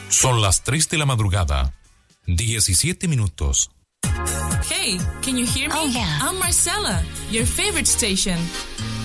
Son las 3 de la madrugada, 17 minutos. Hey, can you hear me? Oh, yeah. I'm Marcella, your favorite station.